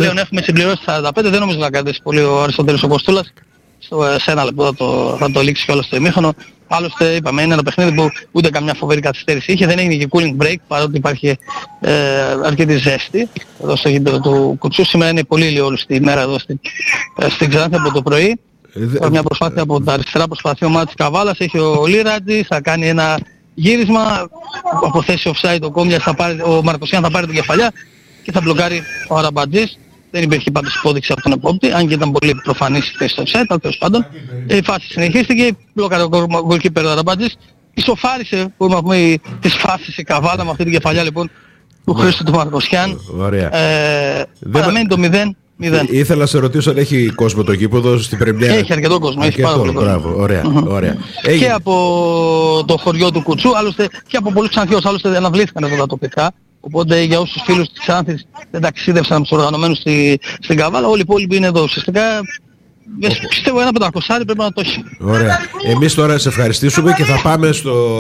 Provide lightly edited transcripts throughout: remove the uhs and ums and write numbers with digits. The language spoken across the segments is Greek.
πλέον έχουμε συμπληρώσει 45, δεν νομίζω να κρατήσει πολύ ο Αριστοτέλης ο Κοστούλας. Σε ένα λεπτό θα το λήξει κιόλας το ημίχρονο. Άλλωστε είπαμε είναι ένα παιχνίδι που ούτε καμιά φοβερή καθυστέρηση είχε, δεν έγινε και cooling break παρότι υπάρχει αρκετή ζέστη εδώ στο γήπεδο του Κουτσού. Σήμερα είναι πολύ ηλιόλουστη ημέρα εδώ στην Ξάνθη από το πρωί. Μια προσπάθεια από τα αριστερά προσπαθεί ο Μάτης Καβάλας, έχει ο Λίρατζης, θα κάνει ένα γύρισμα, από θέση offside ο Κόμιας ο Μαρκοσιάν θα πάρει την κεφαλιά και θα μπλοκάρει ο Αραμπατζής. Δεν υπήρχε πάντως υπόδειξη από τον επόπτη, αν και ήταν πολύ προφανής η θέση στο offside, αλλά τέλος πάντων. Η φάση συνεχίστηκε, μπλοκάρει ο γκολκίπερ ο Αραμπατζής, ισοφάρισε, μπορούμε να πούμε, τις φάσεις η Καβάλα με αυτή την κεφαλιά λοιπόν του Χρήστου του Μαρκοσιάν. Παραμένει το 0-0. Ήθελα να σε ρωτήσω αν έχει κόσμο το γήπεδο στην Πρεμιέρα. Έχει αρκετό κόσμο, έχει πάρα πολύ κόσμο. Μπράβο, ωραία. Και από το χωριό του Κουτσού, άλλωστε και από πολλούς Ξανθιούς, άλλωστε αναβλήθηκαν εδώ τα τοπικά. Οπότε για όσους φίλους της Ξάνθης δεν ταξίδευσαν τους οργανωμένους στην Καβάλα, όλοι οι υπόλοιποι είναι εδώ. Ουσιαστικά πιστεύω ένα 500 πρέπει να το έχει. Ωραία. Εμείς τώρα σε ευχαριστήσουμε και θα πάμε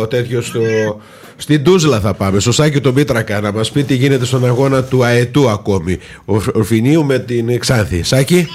στην Τούσλα θα πάμε, στο Σάκη τον Μήτρακα, να μας πει τι γίνεται στον αγώνα του ΑΕΤΟΥ ακόμη. Ορφινίου με την Ξάνθη. Σάκη.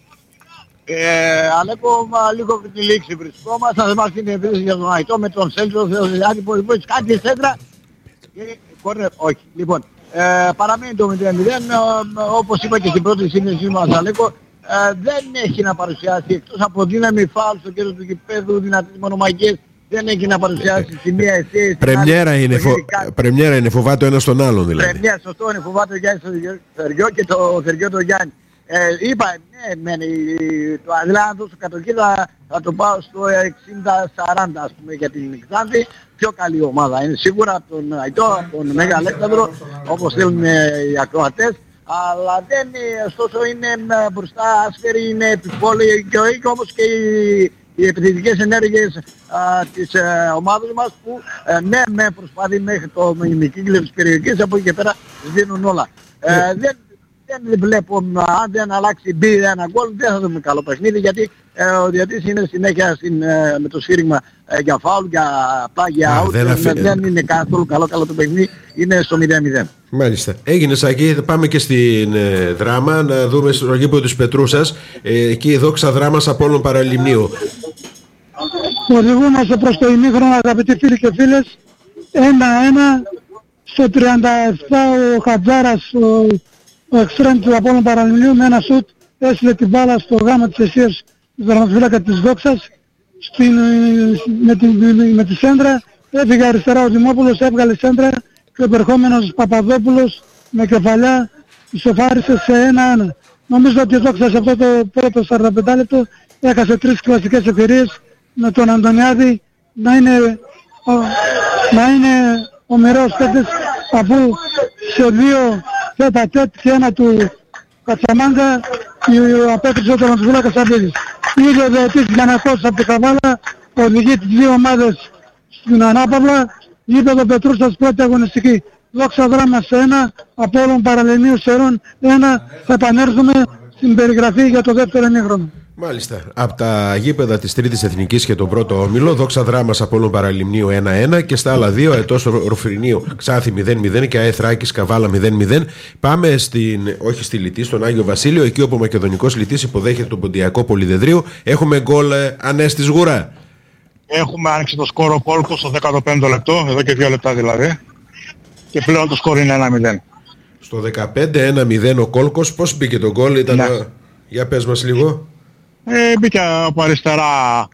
Αλέκο, λίγο από τη λήξη βρισκόμαστε. Δεν μας είναι ευρύς για τον ΑΕΤΟ με τον Σέλτρο Θεοδηλιάδη που έχει κάτι σέντρα. Όχι. Λοιπόν, παραμένει το 0-0. Όπως είπα και στην πρώτη σύνδεσή μας, Αλέκο, δεν έχει να παρουσιάσει εκτός από δύναμη φάουλ στο κέντρο του γηπέδου, δυνατές μονομαχίες. Δεν έχει να παρουσιάσει τη μία αιστεία. Πρεμιέρα είναι, φοβάται ο ένας τον άλλον δηλαδή. Πρεμιέρα, σωστό είναι, φοβάται ο Γιάννης τον Θεριό και το Θεριό τον Γιάννη. Είπα, ναι, το Αδλά δώσω κατοχή θα το πάω στο 60-40 ας πούμε για την Ξάνθη. Πιο καλή ομάδα είναι σίγουρα από τον ΑΕΤΟ, από τον Μέγα Αλέξανδρο, όπως θέλουν οι ακροατές. Αλλά δεν είναι, ωστόσο είναι μπροστά άσφαιρη, είναι επιπόλαιη και όμως και οι επιθετικές ενέργειες της ομάδας μας που ναι προσπαθεί μέχρι το μηνικύκλιο της περιοχής, από εκεί και πέρα σβήνουν όλα. Δεν βλέπω, αν δεν αλλάξει μπει ένα γκολ, δεν θα δούμε καλό παιχνίδι, γιατί ο διαιτητής είναι συνέχεια με το σφύριγμα για φάουλ, για πάγια out, δεν είναι καθόλου καλό το παιχνίδι, είναι στο 0-0. Μάλιστα. Έγινε Σάκη, πάμε και στην Δράμα, να δούμε στο γήπεδο της Πετρούσας, εκεί η Δόξα Δράμας Απόλλων Παραλιμνίου. Οδηγούμαστε προς το ημίχρονο, αγαπητοί φίλοι και φίλες, 1-1, στο 37 ο Χατζάρας, ο εξτρέμ του Απόλλων Παραλιμνίου με ένα σουτ έστειλε την μπάλα στο γάμα της αιστείας του τερματοφύλακα της Δόξας με τη σέντρα, έφυγε αριστερά ο Δημόπουλος, έβγαλε σέντρα και ο επερχόμενος Παπαδόπουλος με κεφαλιά ισοφάρισε σε 1-1. Νομίζω ότι η Δόξα σε αυτό το πρώτο 45 λεπτό έχασε 3 κλασικές ευκαιρίες με τον Αντωνιάδη να είναι ο μοιραίος παίκτης, αφού σε 2 τέτα τέτ και 1 του Κατσαμάγκα απέκτησε ο τερματοφύλακας Αρδίδης. Ήδη ο διαιτητής Γιαννακός από την Καβάλα οδηγεί τις δύο ομάδες στην ανάπαυλα. Γήπεδο Πετρούσας πρώτη αγωνιστική. Δόξα Δράμας σε 1, Απόλλων Παραλιμνίου Σερών 1. Θα επανέλθουμε στην περιγραφή για το δεύτερο ημίχρονο. Μάλιστα. Από τα γήπεδα της Τρίτης Εθνικής και τον πρώτο όμιλο, Δόξα Δράμας Απόλλων Παραλιμνίου 1-1 και στα άλλα δύο, ΑΕΤΟ Ορφρινίου Ξάνθη 0-0 και ΑΕ Θράκης Καβάλα 0-0. Πάμε όχι στη Λυτή, στον Άγιο Βασίλειο, εκεί όπου ο Μακεδονικός Λυτής υποδέχεται τον Ποντιακό Πολυδεδρίου. Έχουμε γκολ Ανέστης Γουρά. Έχουμε άνοιξει το σκορ ο Κόλκος στο 15ο λεπτό, εδώ και 2 λεπτά δηλαδή. Και πλέον το σκορ είναι 1-0. Στο 15 1-0 ο Κόλκος. Πώς μπήκε το γκολ, ήταν. Ναι. Για πες μας λίγο. Μπήκε από αριστερά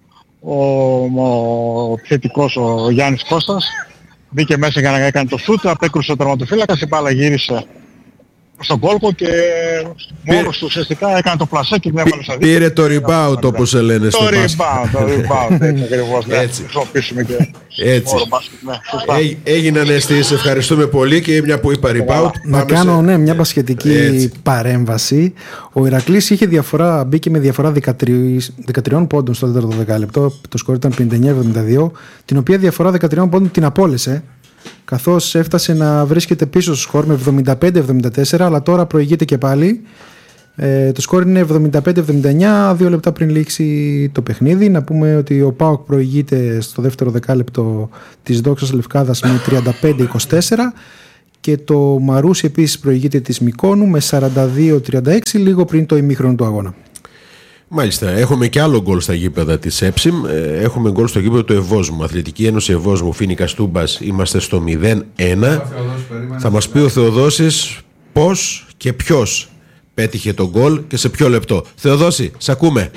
ο επιθετικός ο Γιάννης Κώστας. Μπήκε μέσα για να έκανε το σούτ, απέκρουσε ο τερματοφύλακας, η μπάλα γύρισε στον Κόλκο και μόνος του ουσιαστικά έκανε το πλασέ και έβαλε στα δίκτυα. Πήρε το rebound όπως σε λένε στο μπάσκετ. Το rebound, έτσι ακριβώς. Έτσι. Έτσι. Έγινε Ανέστη, σε ευχαριστούμε πολύ και μια που είπα rebound. Να κάνω μια μπασκετική παρέμβαση. Ο Ηρακλής είχε διαφορά, μπήκε με διαφορά 13 πόντων στο 4ο δεκάλεπτο. Το σκορ ήταν 59-72, την οποία διαφορά 13 πόντων την απόλυσε, καθώς έφτασε να βρίσκεται πίσω στο σκορ με 75-74, αλλά τώρα προηγείται και πάλι. Το σκορ είναι 75-79, 2 λεπτά πριν λήξει το παιχνίδι. Να πούμε ότι ο ΠΑΟΚ προηγείται στο δεύτερο δεκάλεπτο της Δόξας Λευκάδας με 35-24 και το Μαρούσι επίσης προηγείται της Μικόνου με 42-36 λίγο πριν το ημίχρονο του αγώνα. Μάλιστα, έχουμε και άλλο γκολ στα γήπεδα της ΕΠΣΙΜ. Έχουμε γκολ στο γήπεδο του Ευόσμου. Αθλητική Ένωση Ευόσμου, Φοίνικας Τούμπας, είμαστε στο 0-1. Θα μας πει ο Θεοδόσης πώς και ποιος πέτυχε τον γκολ και σε ποιο λεπτό. Θεοδόση, σ' ακούμε.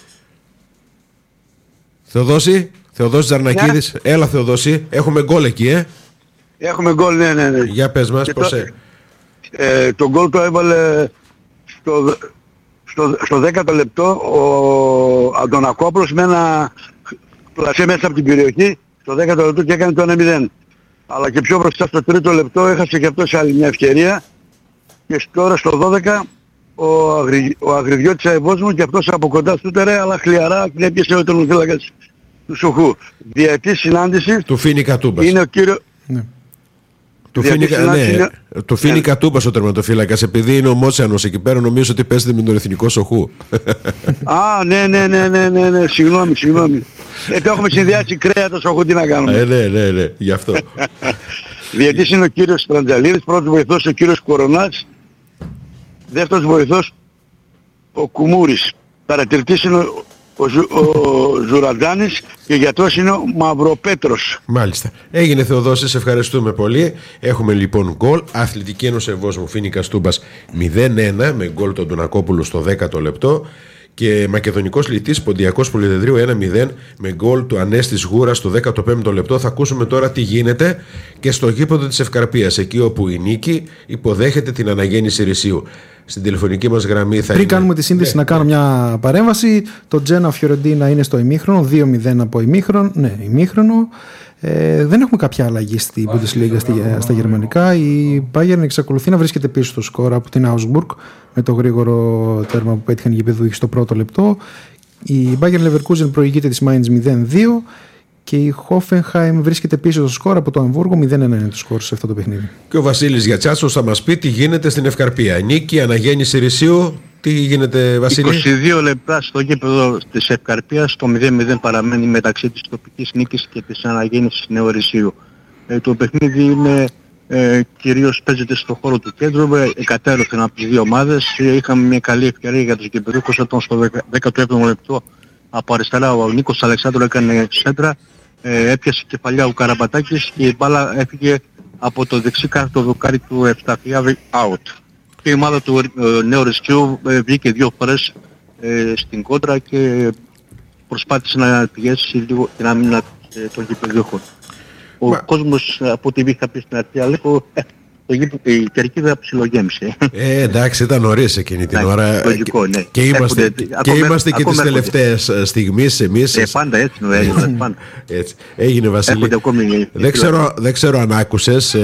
Θεοδόση Ζαρνακίδης, ναι. Έλα Θεοδόση, έχουμε γκολ εκεί, Έχουμε γκολ, ναι. Για πες μας, πώς το γκολ το έβαλε στο 10ο λεπτό ο Αντωνακόπουλος με ένα πλασέ μέσα από την περιοχή στο 10ο λεπτό και έκανε το 1-0. Αλλά και πιο μπροστά στο 3ο λεπτό έχασε και αυτός άλλη μια ευκαιρία και τώρα στο 12 ο Αγριδιώτης Αεβόσμου και αυτός από κοντά στούτερε αλλά χλιαρά έπιασε ο τερματοφύλακας του Σοχού. Διετής συνάντηση του Φοίνικα Τούμπας. Είναι ο κύριος... Ναι. Του Φοίνικα Τούμπας ο τερματοφύλακας, επειδή είναι ομότσιανος εκεί πέρα, νομίζω ότι παίζεται με τον εθνικό Σοχού. Α, ναι, συγγνώμη. Το έχουμε συνδυάσει κρέατο Σοχού, τι να κάνουμε. Ναι, γι' αυτό. Διετής είναι ο κύριος Στραντζαλίδης, πρώτος βοηθός ο κύριος Κορονάς, δεύτερος βοηθός ο Κουμούρης, παρατηρητής είναι ο Ζουραντάνης και γιατρός είναι ο Μαυροπέτρος. Μάλιστα. Έγινε Θεοδόση, σε ευχαριστούμε πολύ. Έχουμε λοιπόν γκολ. Αθλητική Ένωση Ευόσμου Φοίνικας Τούμπας 0-1 με γκολ τον Ντονακόπουλου στο 10ο λεπτό. Και Μακεδονικός Λυτής Ποντιακός Πολυδεδρίου 1-0 με γκολ του Ανέστης Γούρας στο 15ο λεπτό. Θα ακούσουμε τώρα τι γίνεται και στο γήπεδο της Ευκαρπίας, εκεί όπου η Νίκη υποδέχεται την αναγέννηση Ρησίου. Στην τηλεφωνική μας γραμμή θα πριν κάνουμε τη σύνδεση να κάνω μια παρέμβαση. Το Τζένα Φιωρεντίνα είναι στο ημίχρονο, 2-0 από ημίχρονο. Δεν έχουμε κάποια αλλαγή στη Bundesliga στα γερμανικά. Η Bayern εξακολουθεί να βρίσκεται πίσω στο σκορ από την Augsburg με το γρήγορο τέρμα που πέτυχαν οι γηπεδούχοι στο πρώτο λεπτό. Η Bayern Leverkusen προηγείται της Mainz 0-2 και η Hoffenheim βρίσκεται πίσω στο σκορ από το Αμβούργο. 0-1 είναι το σκορ σε αυτό το παιχνίδι. Και ο Βασίλης Γιατσάτσος θα μας πει τι γίνεται στην Ευκαρπία. Νίκη, αναγέννηση Ρησίου. Τι γίνεται, Βασίλη? 22 λεπτά στο γήπεδο της Ευκαρπίας, το 0-0 παραμένει μεταξύ της τοπικής νίκης και της αναγέννησης Νέου Ρησίου. Το παιχνίδι είναι, κυρίως παίζεται στον χώρο του κέντρου, εκατέρωθεν από τις δύο ομάδες. Είχαμε μια καλή ευκαιρία για τους γηπεδούχους όταν στο 17ο λεπτό από αριστερά ο Νίκος Αλεξάνδρου έκανε σέντρα, έπιασε κεφαλιά ο Καραμπατάκης και η μπάλα έφυγε από το δεξί κάρτο δοκάρι του Ευσταθιάδη out. Και η ομάδα του Νέου Ρησίου βγήκε δύο φορές στην κόντρα και προσπάθησε να πιέσει λίγο την άμυνα των γηπεδούχων. Ο κόσμος, από ό,τι είχα πει στην αρχή, Αλέκο, η κερκίδα ψιλογέμισε. Εντάξει, ήταν νωρίς εκείνη την ώρα. Λογικό, ναι. Και είμαστε και τις τελευταίες στιγμίες εμείς. Πάντα έτσι έγινε. Έγινε, Βασίλη. Δεν ξέρω αν άκουσες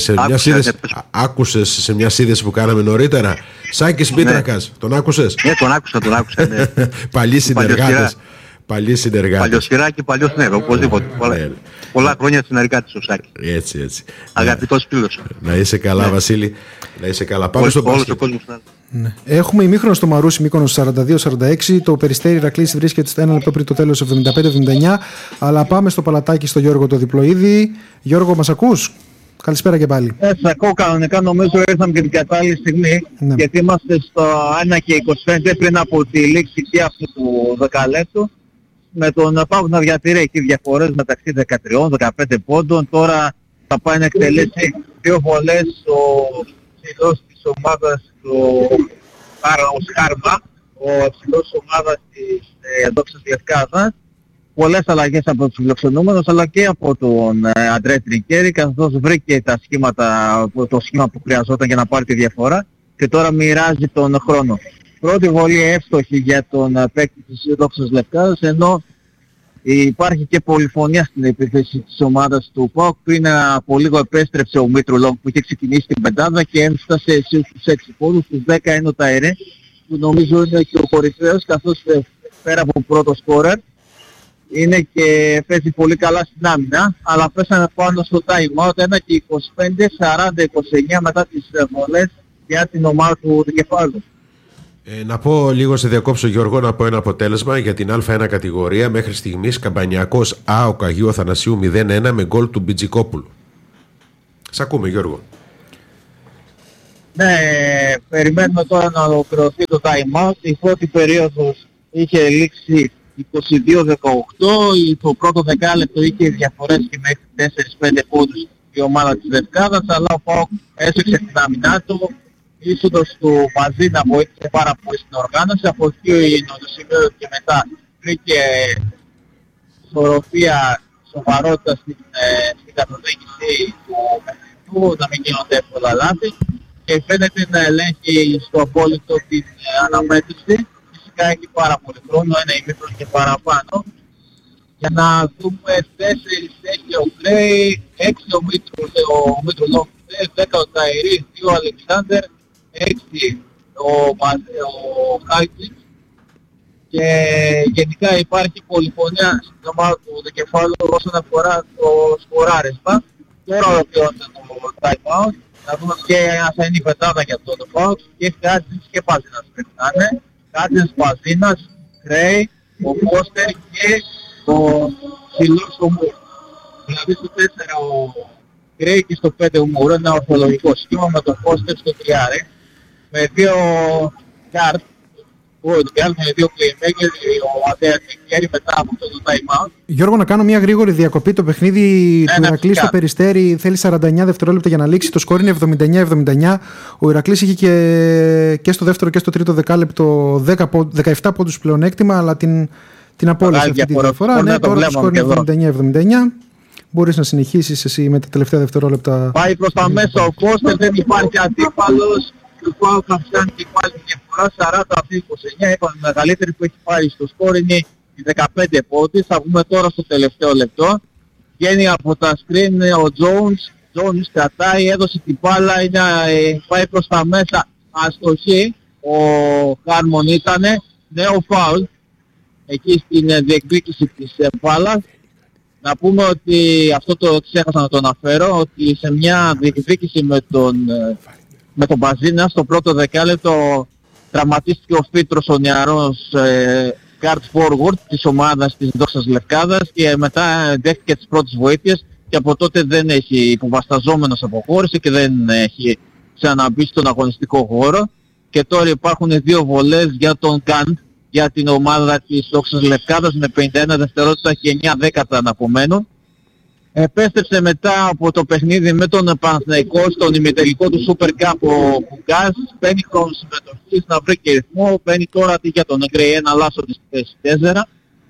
σε μια σύνδεση που κάναμε νωρίτερα. Σάκης Μήτρακας, τον άκουσες? Ναι, τον άκουσα. Παλιοί συνεργάτες. Παλιοσυράκι, παλιός νερό, οπωσδήποτε. Πολλά χρόνια συνεργάτης ο Σάκης. Έτσι. Αγαπητός φίλος. Να είσαι καλά, Βασίλη. Να είσαι καλά. Πάμε στο μπάσκετ. Ναι. Έχουμε ημίχρονο στο Μαρούσι Μύκονος 42-46. Το Περιστέρι Ηρακλής βρίσκεται στο 1 λεπτό πριν το τέλος 75-79. Αλλά πάμε στο Παλατάκι, στο Γιώργο το Διπλοίδη. Γιώργο, μας ακούς? Καλησπέρα και πάλι. Σας ακούω κανονικά, νομίζω ήρθαμε και την κατάλληλη στιγμή. Ναι. Γιατί είμαστε στο 1:25 πριν από τη λήξη και αυτού του δεκαλέπτου. Με τον ΠΑΟΚ να διατηρεί εκεί διαφορές μεταξύ 13-15 πόντων. Τώρα θα πάει να εκτελέσει δύο βολές ο ψηλός της ομάδας ο Σκάρμα, ο ψηλός ομάδας της Δόξας Λευκάδας. Πολλές αλλαγές από τους φιλοξενούμενους αλλά και από τον Αντρέ Τρικέρι, καθώς βρήκε το σχήμα που χρειαζόταν για να πάρει τη διαφορά και τώρα μοιράζει τον χρόνο. Πρώτη βολή εύστοχη για τον παίκτη της Δόξας Λευκάδας, ενώ υπάρχει και πολυφωνία στην επίθεση της ομάδας του ΠΑΟΚ. Πριν από λίγο επέστρεψε ο Μήτρου Λόγκ που είχε ξεκινήσει την πεντάδα και έφτασε στους 6 πόντους, στους 10 είναι ο Ταϊρέ που νομίζω είναι και ο κορυφαίος, καθώς πέρα από πρώτο σκόρερ είναι και παίζει πολύ καλά στην άμυνα, αλλά πέσανε πάνω στο time out 1:25, 40-29 μετά τις βολές για την ομάδα του Δικεφάλου. Να πω λίγο, σε διακόψω Γιώργο, να πω ένα αποτέλεσμα για την Α1 κατηγορία. Μέχρι στιγμής Καμπανιακός ΑΟΚ Αγίου Αθανασίου 0-1 με γκολ του Μπιτζικόπουλου. Σ' ακούμε, Γιώργο. Ναι, περιμένουμε τώρα να ολοκληρωθεί το time out. Η πρώτη περίοδος είχε λήξει 22-18, το πρώτο δεκάλεπτο είχε διαφορές και μέχρι 4-5 πόντους η ομάδα της Δευκάδας, αλλά ο ΠΑΟΚ έσωξε την αμυνά του. Η είσοδος του Μαζίνα βοήθησε πάρα πολύ στην οργάνωση, από εκεί το σημείο και μετά βρήκε ισορροπία, σοβαρότητα στην καθοδήγηση του παιχνιδιού, να μην γίνονται εύκολα λάθη και φαίνεται να ελέγχει στο απόλυτο την αναμέτρηση. Φυσικά έχει πάρα πολύ χρόνο, ένα ημίχρονο και παραπάνω. Για να δούμε 4 έχει ο Κλέη, 6 ο Μήτρουλόφ, 10 ο Ταϊρή, 2 ο Αλεξάνδερ, 6 ο Χάιτζιτς και γενικά υπάρχει πολυφωνία στην ομάδα του Δικεφάλου όσον αφορά το σκοράρισμα. Τώρα ολοκληρώνεται το time out. Να δούμε και θα είναι η πετάδα για αυτό το Πάοκ και Χάιτζιτς και Παζίνας πρέπει να είναι. Χάιτζιτς, Παζίνας, Κρέι, ο Φώστερ και ο Σιλός ο Μουρ. Δηλαδή στο 4 ο Κρέι και στο 5 ο Μουρ, ένα ορθολογικό σχήμα με το Φώστερ στο 3 με 2 guard, με 2 playmakers, ο Αντέας Νικέρη μετά από αυτό το time out. Γιώργο, να κάνω μια γρήγορη διακοπή. Το παιχνίδι του Ηρακλή στο Περιστέρι θέλει 49 δευτερόλεπτα για να λήξει. Το σκορ είναι 79-79. Ο Ηρακλής είχε και στο δεύτερο και στο τρίτο δεκάλεπτο 17 πόντους πλεονέκτημα, αλλά την απόλυσε αυτή τη διαφορά. Ναι, τώρα το σκορ είναι 79-79. Μπορείς να συνεχίσεις εσύ με τα τελευταία δευτερόλεπτα. Πάει προς τα μέσα ο Φώστερ, δεν υπάρχει αντίπαλος. Του ΠΑΟΚ θα φτάνει και πάλι τη διαφορά 40-29. Είπαμε η μεγαλύτερη που έχει πάρει στο σκορ είναι οι 15 πόντες. Θα βγούμε τώρα στο τελευταίο λεπτό. Βγαίνει από τα screen ο Jones κρατάει, έδωσε την μπάλα, πάει προς τα μέσα, αστοχή. Ο Χάρμον ήτανε, νέο φάουλ εκεί στην διεκδίκηση της μπάλας. Να πούμε ότι αυτό το ξέχασα να το αναφέρω, ότι σε μια διεκδίκηση με τον Μπαζίνα στο πρώτο δεκάλεπτο τραυματίστηκε ο Φίτρος, ο νεαρός guard forward της ομάδας της Δόξας Λευκάδας και μετά δέχτηκε τις πρώτες βοήθειες και από τότε δεν έχει υποβασταζόμενος αποχώρηση και δεν έχει ξαναμπεί στον αγωνιστικό χώρο και τώρα υπάρχουν 2 βολές για τον Καντ για την ομάδα της Δόξας Λευκάδας με 51 δευτερόλεπτα και 9 δέκατα να απομένουν. Επέστρεψε μετά από το παιχνίδι με τον Παναθηναϊκό στον ημιτελικό του Super Cup ο Κουκάς, παίρνει χρόνο συμμετοχής να βρει και ρυθμό, παίρνει τώρα για τον Γκρέι ένα λάσο της θέσης 4,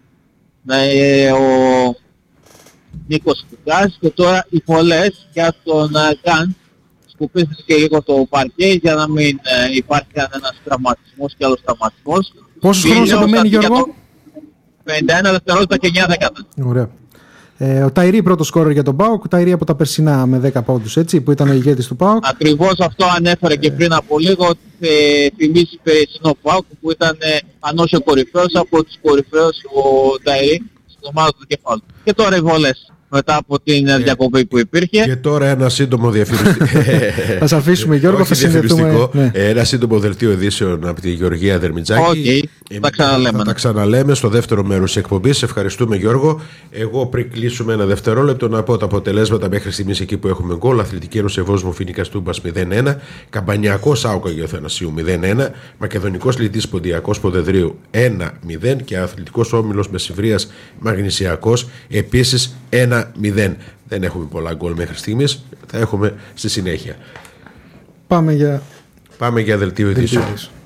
ο Νίκος Κουκάς και τώρα οι πολλές για τον Καν, σκουπίστηκε και λίγο το παρκέ για να μην υπάρχει κανένας τραυματισμός και άλλος τραυματισμός. Πόσους χρόνους απομένει Γιώργο? 51 δευτερόλεπτα και 9 δέκατα. Ωραία. Ο Ταϊρή πρώτο σκόρερ για τον ΠΑΟΚ, ο Ταϊρή από τα περσινά με 10 πόντους, έτσι, που ήταν ο ηγέτης του ΠΑΟΚ. Ακριβώς αυτό ανέφερε και πριν από λίγο, ότι θυμίσει περσινό ΠΑΟΚ που ήταν αν όχι ο κορυφαίος, από τους κορυφαίους ο Ταϊρή στην ομάδα του Κεφάλου. Και τώρα οι βολές μετά από την διακοπή που υπήρχε. Και τώρα ένα σύντομο διαφημιστικό. Θα σας αφήσουμε Γιώργο, θα συνδεθούμε. Ένα σύντομο δελτίο ειδήσεων από τη Γεωργία Δερμιτζάκη. Τα ξαναλέμε. Θα τα ξαναλέμε στο δεύτερο μέρος της εκπομπής. Ευχαριστούμε Γιώργο. Εγώ πριν κλείσουμε ένα δευτερόλεπτο να πω τα αποτελέσματα μέχρι στιγμής εκεί που έχουμε γκολ. Αθλητική Ένωση Ευόσμου Φοινίκας Τούμπας 0-1, Καμπανιακός Άουκα Γεωθανασίου 0-1, Μακεδονικός Λυτής Ποντιακός Ποδεδρίου 1-0 και Αθλητικός Όμιλος Μεσηβρίας Μαγνησιακός επίσης 1-0. Δεν έχουμε πολλά γκολ μέχρι στιγμής. Θα έχουμε στη συνέχεια. Πάμε για δελτίο ειδήσεων.